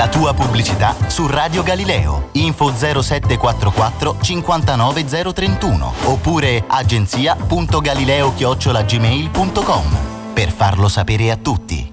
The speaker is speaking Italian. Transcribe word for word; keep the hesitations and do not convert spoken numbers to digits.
La tua pubblicità su Radio Galileo. Info zero sette quattro quattro cinquantanove zero trentuno oppure agenzia punto galileo chiocciola gmail punto com per farlo sapere a tutti.